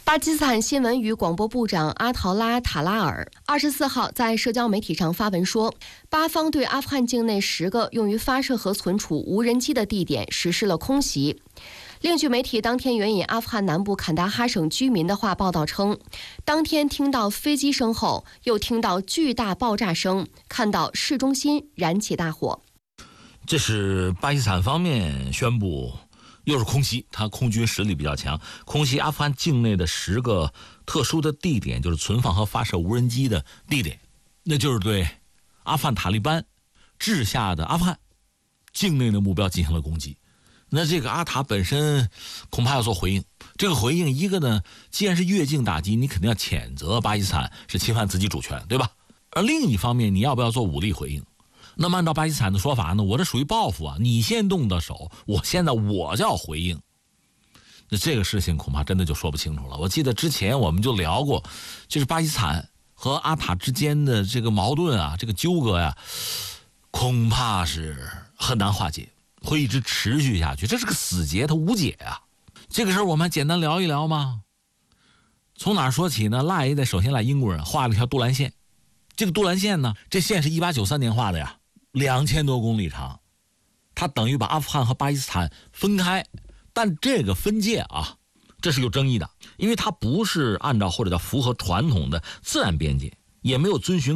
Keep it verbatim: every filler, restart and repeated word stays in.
巴基斯坦新闻与广播部长阿陶拉·塔拉尔二十四号在社交媒体上发文说，巴方对阿富汗境内十个用于发射和存储无人机的地点实施了空袭。另据媒体当天援引阿富汗南部坎大哈省居民的话报道称，当天听到飞机声后，又听到巨大爆炸声，看到市中心燃起大火。 这是巴基斯坦方面宣布又是空袭，它空军实力比较强，空袭阿富汗境内的十个特殊的地点，就是存放和发射无人机的地点，那就是对阿富汗塔利班治下的阿富汗境内的目标进行了攻击。那这个阿塔本身恐怕要做回应，这个回应一个呢，既然是越境打击，你肯定要谴责巴基斯坦是侵犯自己主权，对吧？而另一方面，你要不要做武力回应？那么按照巴基斯坦的说法呢，我这属于报复啊，你先动的手，我现在我就要回应。那这个事情恐怕真的就说不清楚了。我记得之前我们就聊过，就是巴基斯坦和阿塔之间的这个矛盾啊，这个纠葛呀，恐怕是很难化解，会一直持续下去，这是个死结，它无解啊。这个事儿我们还简单聊一聊吗？从哪儿说起呢？赖一代首先赖英国人画了一条杜兰线，这个杜兰线呢，这线是一八九三年画的呀，两千多公里长，它等于把阿富汗和巴基斯坦分开。但这个分界啊，这是有争议的，因为它不是按照或者叫符合传统的自然边界，也没有遵循